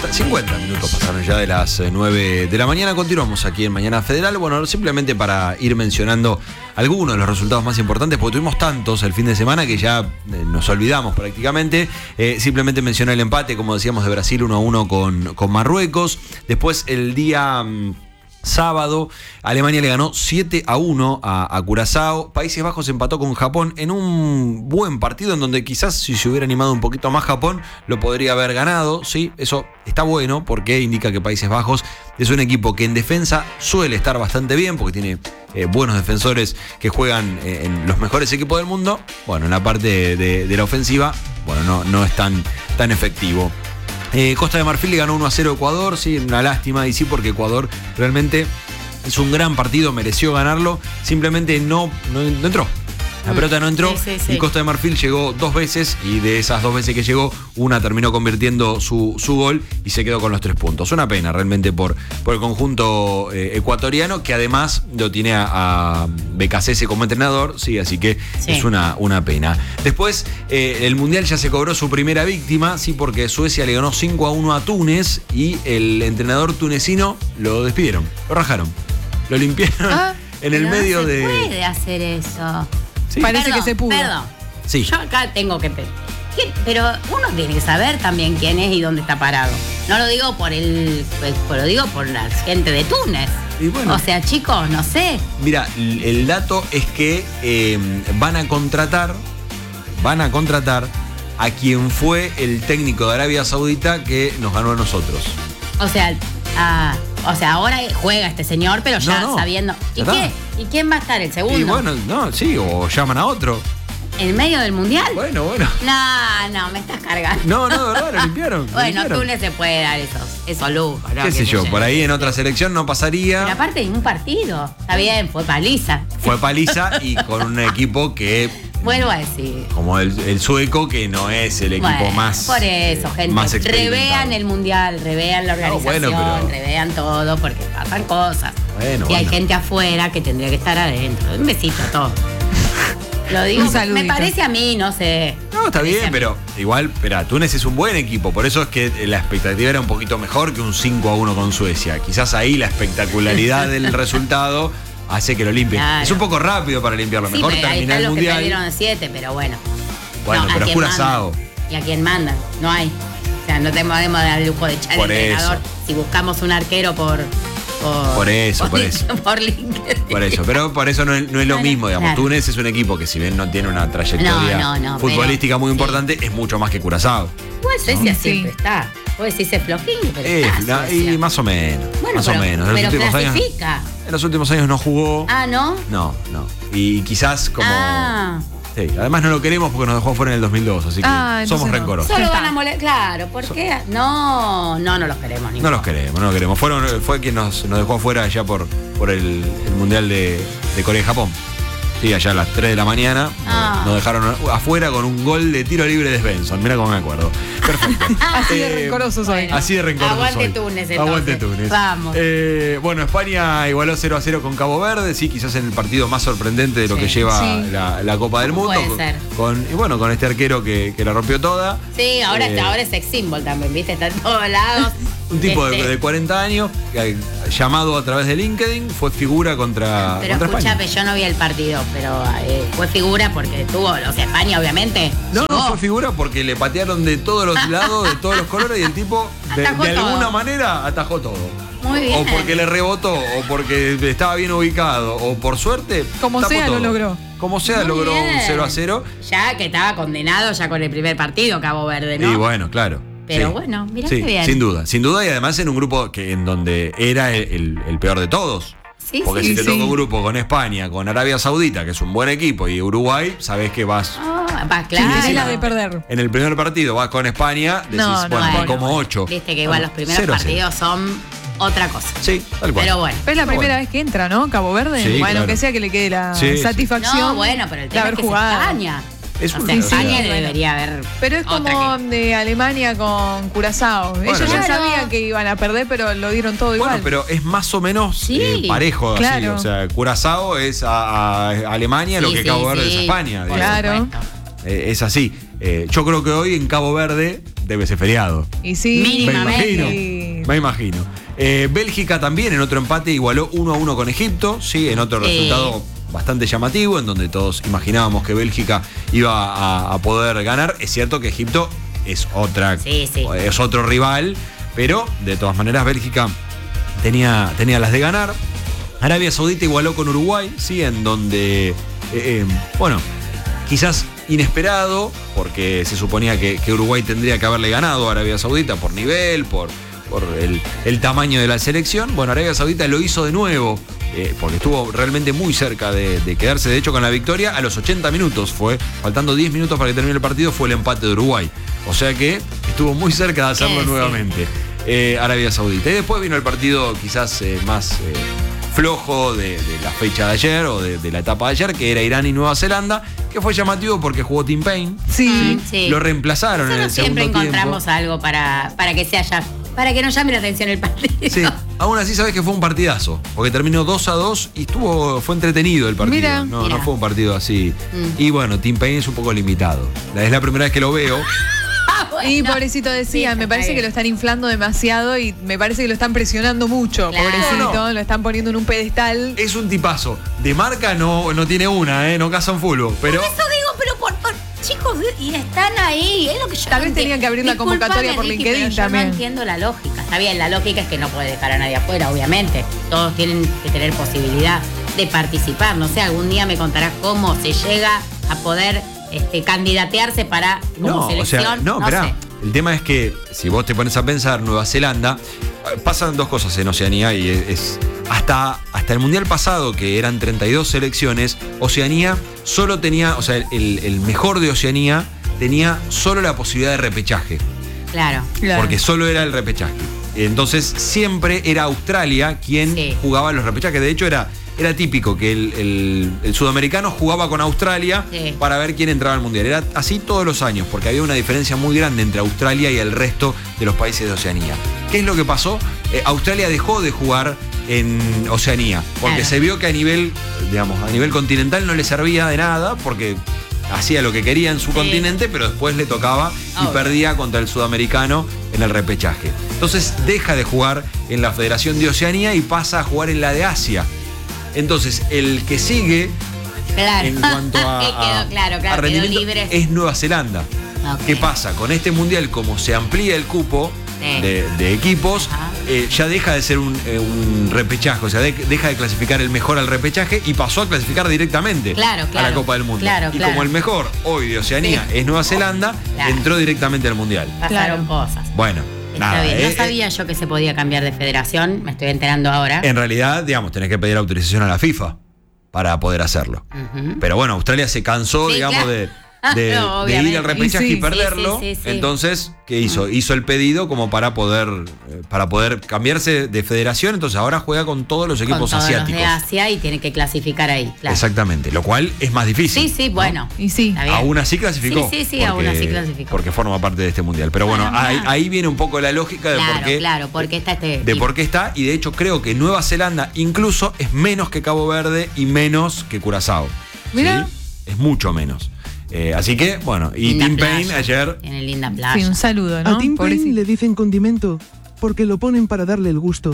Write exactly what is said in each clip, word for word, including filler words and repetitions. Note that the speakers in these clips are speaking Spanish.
cincuenta, cincuenta minutos pasaron ya de las nueve de la mañana. Continuamos aquí en Mañana Federal. Bueno, simplemente para ir mencionando algunos de los resultados más importantes, porque tuvimos tantos el fin de semana que ya eh, nos olvidamos prácticamente. Eh, simplemente mencioné el empate, como decíamos, de Brasil uno a uno con, con Marruecos. Después el día... Mmm, sábado, Alemania le ganó siete a uno a, a Curazao. Países Bajos empató con Japón en un buen partido en donde quizás si se hubiera animado un poquito más Japón lo podría haber ganado. Sí, eso está bueno porque indica que Países Bajos es un equipo que en defensa suele estar bastante bien porque tiene eh, buenos defensores que juegan eh, en los mejores equipos del mundo. Bueno, en la parte de, de, de la ofensiva, bueno, no, no es tan, tan efectivo. Eh, Costa de Marfil le ganó uno a cero a Ecuador, sí, una lástima, y sí, porque Ecuador realmente es un gran partido, mereció ganarlo, simplemente no, no, no entró. La pelota no entró, sí, sí, sí. Y Costa de Marfil llegó dos veces y de esas dos veces que llegó, una terminó convirtiendo su, su gol y se quedó con los tres puntos. Una pena realmente por, por el conjunto eh, ecuatoriano, que además lo tiene a, a Becasese como entrenador, sí, así que sí. es una, una pena. Después, eh, el Mundial ya se cobró su primera víctima, sí, porque Suecia le ganó cinco a uno a Túnez y el entrenador tunecino lo despidieron, lo rajaron, lo limpiaron ah, en el medio no se de... puede hacer eso. Sí. Parece perdón, que se pudo. Perdón. Sí. Yo acá tengo que... Pero uno tiene que saber también quién es y dónde está parado. No lo digo por el... Pues, lo digo por la gente de Túnez. Y bueno, o sea, chicos, no sé. Mira, el dato es que eh, van a contratar, van a contratar a quien fue el técnico de Arabia Saudita que nos ganó a nosotros. O sea, ah, o sea, ahora juega este señor, pero ya no, no, sabiendo. ¿Y qué? ¿Y quién va a estar el segundo? Y bueno, no, sí, o llaman a otro. ¿En medio del mundial? Bueno, bueno. No, no, me estás cargando. No, no, de verdad, lo limpiaron. Bueno, limpiaron. Túnez se puede dar esos, esos lujos, ¿no? ¿Qué sé yo? Por ahí en otra selección no pasaría. Pero aparte de un partido. Está bien, fue paliza. Fue paliza y con un equipo que... Vuelvo a decir. Como el, el sueco, que no es el equipo bueno, más. Por eso, eh, gente. Más revean el mundial, revean la organización, no, bueno, pero... revean todo, porque pasan cosas. Bueno, y bueno. hay gente afuera que tendría que estar adentro. Un besito a todos. Lo digo, me parece a mí, no sé. No, está bien, pero igual, espera, Túnez es un buen equipo, por eso es que la expectativa era un poquito mejor que un cinco a uno con Suecia. Quizás ahí la espectacularidad del resultado hace que lo limpien. Claro. Es un poco rápido para limpiarlo, sí, mejor pero terminar el los mundial. Que perdieron siete, pero bueno. Bueno, no, pero es Curazao. ¿Y a quién mandan? No hay. O sea, no te podemos dar el lujo de echar por el entrenador eso. Si buscamos un arquero por... Por, por eso, por, por eso. Por LinkedIn. Por eso, pero por eso no es, no es lo claro, mismo, digamos. Claro. Túnez es un equipo que si bien no tiene una trayectoria no, no, no, futbolística muy importante, sí. es mucho más que Curazao. Igual Suecia ¿no? siempre sí. está. Vos decís es flojín, pero eh, está no, Y más o menos. Bueno, más pero, o menos. En pero los últimos clasifica. Años, en los últimos años no jugó. Ah, ¿no? No, no. Y quizás como... Ah. Sí, además no lo queremos porque nos dejó fuera en el dos mil dos, así que ah, somos no. rencorosos. Solo van a molestar, claro, ¿por qué? No, no, no los queremos. No los queremos, no los queremos. Fueron, fue quien nos, nos dejó afuera allá por, por el, el Mundial de, de Corea y Japón. Sí, allá a las tres de la mañana ah. nos dejaron afuera con un gol de tiro libre de Svensson. Mira cómo me acuerdo. Perfecto. Así eh, de rencorosos hoy. Bueno, así de rencorosos Aguante hoy. Túnez, entonces. Aguante Túnez. Vamos. Eh, bueno, España igualó cero a cero con Cabo Verde. Sí, quizás en el partido más sorprendente de lo sí. que lleva sí. la, la Copa del Mundo. Puede con, ser. Con, y bueno, con este arquero que, que la rompió toda. Sí, ahora, eh, está, ahora es sex symbol también, ¿viste? Está en todos lados. Un tipo este. de, de cuarenta años, llamado a través de LinkedIn, fue figura contra, pero contra España. Pero escuchame, yo no vi el partido, pero eh, fue figura porque tuvo, o sea, España obviamente. No, llegó. no fue figura porque le patearon de todos los lados, de todos los colores, y el tipo de, de alguna manera atajó todo. Muy bien. O porque le rebotó, o porque estaba bien ubicado, o por suerte. Como sea, todo. lo logró. Como sea, Muy logró bien. un cero a cero. Ya que estaba condenado ya con el primer partido, Cabo Verde, ¿no? Y bueno, claro. Pero sí. bueno, mirá sí, qué bien. Sin duda, sin duda, y además en un grupo que en donde era el, el, el peor de todos. Sí, Porque sí, si te sí. toca un grupo con España, con Arabia Saudita, que es un buen equipo, y Uruguay, sabés que vas. Oh, va, claro. Sí, la de perder. En el primer partido vas con España, decís, No, no, bueno, bueno, como bueno. ocho. Viste que igual bueno, los primeros partidos son otra cosa. Sí, tal cual. Pero bueno. Pero es la Pero primera bueno. vez que entra, ¿no? Cabo Verde. Sí, bueno, claro. que sea que le quede la Sí, satisfacción. No, bueno, pero el de tema haber es que jugado. es España. Es o un sea, España sí, debería haber. Pero es como otra que... de Alemania con Curazao. Bueno, Ellos ya claro. sabían que iban a perder, pero lo dieron todo Bueno, igual. pero es más o menos Sí. eh, parejo Claro. así. O sea, Curazao es a, a Alemania Sí, lo que sí, Cabo Verde sí, es España. por digamos. Claro. supuesto. Eh, es así. Eh, yo creo que hoy en Cabo Verde debe ser feriado. Y sí, Mínimamente. Me imagino. Sí. Me imagino. Eh, Bélgica también en otro empate igualó uno a uno con Egipto, sí, en otro Sí. resultado bastante llamativo, en donde todos imaginábamos que Bélgica iba a, a poder ganar. Es cierto que Egipto es otra, Sí, sí. es otro rival, pero de todas maneras Bélgica tenía, tenía las de ganar. Arabia Saudita igualó con Uruguay, sí, en donde, eh, eh, bueno, quizás inesperado, porque se suponía que, que Uruguay tendría que haberle ganado a Arabia Saudita por nivel, por, por el, el tamaño de la selección. Bueno, Arabia Saudita lo hizo de nuevo, eh, porque estuvo realmente muy cerca de, de quedarse, de hecho, con la victoria. A los ochenta minutos fue, faltando diez minutos para que termine el partido, fue el empate de Uruguay. O sea que estuvo muy cerca de hacerlo Sí, sí. nuevamente, eh, Arabia Saudita. Y después vino el partido quizás eh, más... Eh, flojo de, de la fecha de ayer o de, de la etapa de ayer, que era Irán y Nueva Zelanda, que fue llamativo porque jugó Tim Payne. Sí. Sí. Lo reemplazaron en el Nosotros siempre segundo encontramos tiempo. algo para, para que sea ya, para que nos llame la atención el partido. Sí, aún así sabes que fue un partidazo, porque terminó dos a dos y estuvo, fue entretenido el partido. Mira. no, Mira. no fue un partido así. Mm. Y bueno, Tim Payne es un poco limitado. Es la primera vez que lo veo. Ah, bueno. Y pobrecito decía, Sí, me está parece bien. que lo están inflando demasiado y me parece que lo están presionando mucho, Claro. pobrecito, No, no. lo están poniendo en un pedestal. Es un tipazo. De marca no, no tiene una, ¿eh? No caza un fulbo. Pero Por eso digo, pero por, por- chicos, y están ahí, es lo que yo Tal no vez tenían entiendo. que abrir la Disculpame, convocatoria por Ricky, LinkedIn pero yo también. no entiendo la lógica. Está bien, la lógica es que no puede dejar a nadie afuera, obviamente. Todos tienen que tener posibilidad de participar. No sé, algún día me contarás cómo se llega a poder este, candidatearse para como no, selección. o sea, no, esperá. sé. El tema es que si vos te pones a pensar, Nueva Zelanda, eh, pasan dos cosas en Oceanía y es, es- hasta, hasta el Mundial pasado, que eran treinta y dos selecciones, Oceanía solo tenía, o sea, el, el mejor de Oceanía tenía solo la posibilidad de repechaje, Claro. Claro. porque solo era el repechaje. Entonces siempre era Australia quien Sí. jugaba los repechajes. De hecho, era, era típico que el, el- el sudamericano jugaba con Australia Sí. para ver quién entraba al Mundial. Era así todos los años, porque había una diferencia muy grande entre Australia y el resto de los países de Oceanía. ¿Qué es lo que pasó? Eh, Australia dejó de jugar en Oceanía, porque Claro. se vio que a nivel, digamos, a nivel continental no le servía de nada, porque hacía lo que quería en su Sí. continente, pero después le tocaba y Obvio. perdía contra el sudamericano en el repechaje. Entonces deja de jugar en la Federación de Oceanía y pasa a jugar en la de Asia. Entonces el que sigue Claro. en cuanto a, Que quedó, a- claro, a claro, quedó rendimiento libre. es Nueva Zelanda. Ok. ¿Qué pasa? Con este mundial, como se amplía el cupo Sí. de, de equipos, Ajá. eh, ya deja de ser un, eh, un repechaje, o sea, de- deja de clasificar el mejor al repechaje y pasó a clasificar directamente Claro, a la claro. Copa del Mundo. Claro, y claro. como el mejor hoy de Oceanía Sí. es Nueva Zelanda, Claro. entró directamente al mundial. Pasaron Claro. cosas. Bueno, Está nada, bien. eh, No sabía yo que se podía cambiar de federación, me estoy enterando ahora. eh, en realidad, digamos, tenés que pedir autorización a la FIFA para poder hacerlo. Ujú. Pero bueno, Australia se cansó, Sí, digamos, claro. de, de- No, de ir obviamente. al repechaje Y y, sí. perderlo. Sí, sí, sí, sí. Entonces, ¿qué hizo? Hizo el pedido como para poder, eh, para poder cambiarse de federación. Entonces ahora juega con todos los Con equipos todos asiáticos. los de Asia y tiene que clasificar ahí. Claro. Exactamente. Lo cual es más difícil. Sí, sí, ¿no? bueno. Y sí. Está bien. Aún así clasificó. Sí, sí, sí, aún así clasificó. Porque forma parte de este mundial. Pero bueno, Bueno, ahí, mirá. ahí viene un poco la lógica de Claro, por qué. claro, porque está este De equipo. por qué está. Y de hecho creo que Nueva Zelanda incluso es menos que Cabo Verde y menos que Curazao. Mirá. ¿Sí? Es mucho menos. Eh, así que, bueno, y Linda Tim playa. Payne ayer. Tiene linda playa. Sí, un saludo, ¿no? A Tim Payne Pobrecito. le dicen condimento porque lo ponen para darle el gusto.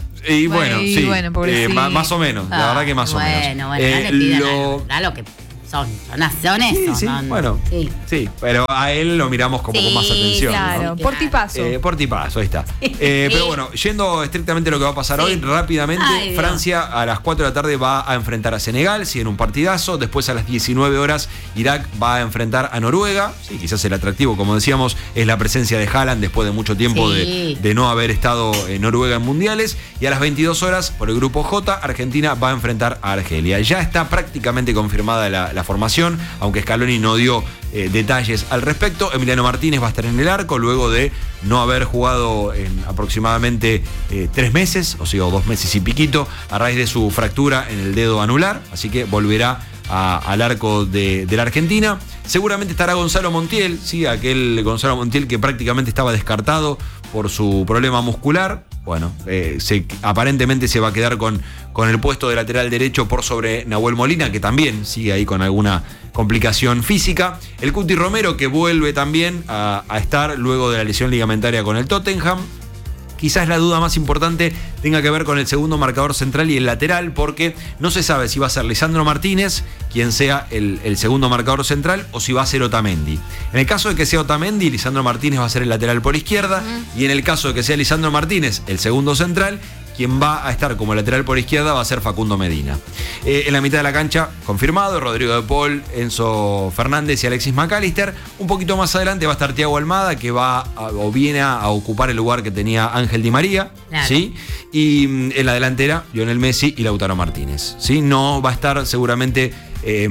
Y bueno, Bueno, y sí. bueno, eh, pobrecito. ma- más o menos, la Ah, verdad que más o menos. Bueno, bueno, Eh, no le pidan lo- algo, da lo que son, son, son eso. Sí, sí, no- bueno. sí. Sí, pero a él lo miramos como Sí, con más atención. Claro, ¿no? por tipazo. Eh, por tipazo, ahí está. Eh, pero bueno, yendo estrictamente a lo que va a pasar Sí. hoy, rápidamente, Ay, Dios. Francia a las cuatro de la tarde va a enfrentar a Senegal, sigue en un partidazo. Después a las diecinueve horas, Irak va a enfrentar a Noruega. Sí, quizás el atractivo, como decíamos, es la presencia de Haaland después de mucho tiempo Sí. de, de no haber estado en Noruega en mundiales. Y a las veintidós horas, por el grupo J, Argentina va a enfrentar a Argelia. Ya está prácticamente confirmada la, la formación, aunque Scaloni no dio eh, detalles al respecto. Emiliano Martínez va a estar en el arco luego de no haber jugado en aproximadamente eh, tres meses, o sea, dos meses y piquito, a raíz de su fractura en el dedo anular. Así que volverá a- al arco de, de la Argentina. Seguramente estará Gonzalo Montiel, ¿sí? Aquel Gonzalo Montiel que prácticamente estaba descartado por su problema muscular, Bueno, eh, se, aparentemente se va a quedar con, con el puesto de lateral derecho por sobre Nahuel Molina, que también sigue ahí con alguna complicación física. El Cuti Romero, que vuelve también a, a estar luego de la lesión ligamentaria con el Tottenham. Quizás la duda más importante tenga que ver con el segundo marcador central y el lateral, porque no se sabe si va a ser Lisandro Martínez quien sea el, el segundo marcador central o si va a ser Otamendi. En el caso de que sea Otamendi, Lisandro Martínez va a ser el lateral por izquierda, uh-huh. y en el caso de que sea Lisandro Martínez el segundo central, quien va a estar como lateral por izquierda va a ser Facundo Medina. Eh, en la mitad de la cancha, confirmado, Rodrigo de Paul, Enzo Fernández y Alexis McAllister. Un poquito más adelante va a estar Thiago Almada, que va a, o viene a, a ocupar el lugar que tenía Ángel Di María. Claro. ¿Sí? Y mm, en la delantera, Lionel Messi y Lautaro Martínez. ¿Sí? No va a estar seguramente eh,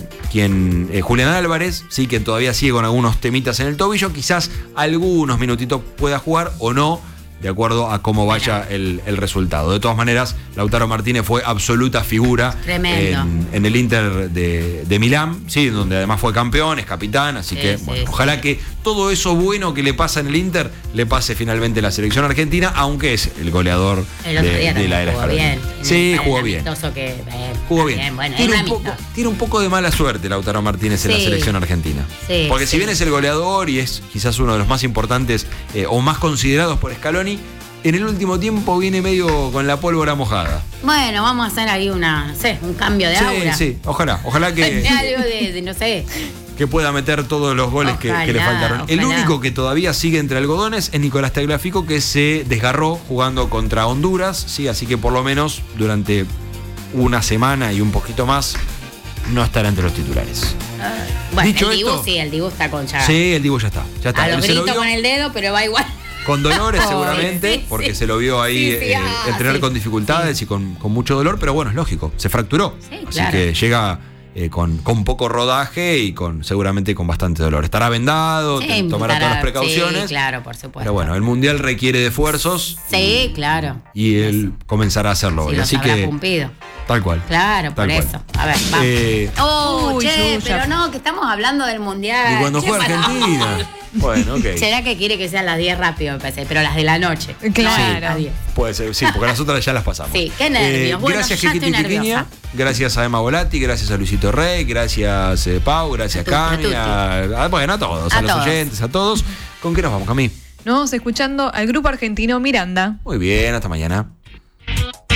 quien eh, Julián Álvarez, ¿sí? Que todavía sigue con algunos temitas en el tobillo. Quizás algunos minutitos pueda jugar o no, de acuerdo a cómo vaya el, el resultado. De todas maneras, Lautaro Martínez fue absoluta figura en, en el Inter de, de Milán, ¿sí? Donde además fue campeón, es capitán, así sí, que sí, bueno, sí. Ojalá que todo eso bueno que le pasa en el Inter le pase finalmente a la selección argentina, aunque es el goleador el otro de, día de la era jugó bien. Sí, jugó bien. Que, eh, jugó bien. bien. Bueno, tiene, un poco, tiene un poco de mala suerte Lautaro Martínez sí. en la selección argentina. Sí, Porque sí. si bien es el goleador y es quizás uno de los más importantes eh, o más considerados por Scaloni, en el último tiempo viene medio con la pólvora mojada. Bueno, vamos a hacer ahí una, no sé, un cambio de sí, aura. Sí, sí, ojalá, ojalá que... algo de, de, no sé... que pueda meter todos los goles ojalá, que, que le faltaron. Ojalá. El único que todavía sigue entre algodones es Nicolás Tagliafico, que se desgarró jugando contra Honduras, sí, así que por lo menos durante una semana y un poquito más no estará entre los titulares. Uh, bueno, Dicho el Dibu esto, sí, el Dibu está con ya. Sí, el Dibu ya está. Ya está. A lo grito con el dedo, pero va igual. Con dolores seguramente, sí, porque sí. se lo vio ahí sí, sí, eh, ah, entrenar sí, con dificultades sí. y con, con mucho dolor, pero bueno, es lógico, se fracturó. Sí, así claro. que llega eh, con, con poco rodaje y con seguramente con bastante dolor. Estará vendado, sí, tomará estará, todas las precauciones. Sí, claro, por supuesto. Pero bueno, el Mundial requiere de esfuerzos. Sí, y, claro. Y él comenzará a hacerlo hoy. Sí, así que cumplido. Tal cual. Claro, tal por cual. eso. A ver, vamos. Eh, oh, uy, che, Yuya. pero no, que estamos hablando del Mundial. Y cuando che, juega Argentina. Bueno, ok. ¿Será que quiere que sean las diez rápido, me parece? Pero las de la noche. Claro. Sí, puede ser, sí, porque las otras ya las pasamos. Sí, qué nervios. Eh, bueno, gracias, ya Chiquitini estoy nerviosa. Gracias a Emma Volati, gracias a Luisito Rey, gracias eh, Pau, gracias a Cami, a, a, bueno, a todos, a, a los todos. oyentes, a todos. ¿Con qué nos vamos, Cami? Nos vamos escuchando al grupo argentino Miranda. Muy bien, hasta mañana.